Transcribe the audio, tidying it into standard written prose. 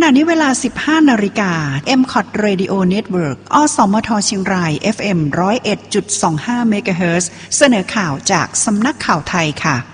ณะนี้เวลา 15 นาฬิกา MCOT Radio Network อสมทเชียงราย FM 101.25 เมกะเฮิรตซ์เสนอข่าวจากสำนักข่าวไทยค่ะ